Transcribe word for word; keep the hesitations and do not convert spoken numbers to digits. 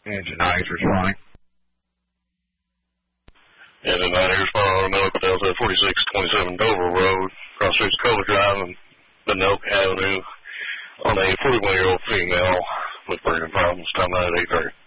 Engine nine is responding. Engine nine is responding on Delta forty-six twenty-seven Dover Road, cross streets Cobra Drive and Minoke Avenue on a forty-one-year-old female with breathing problems, time nine at eight thirty.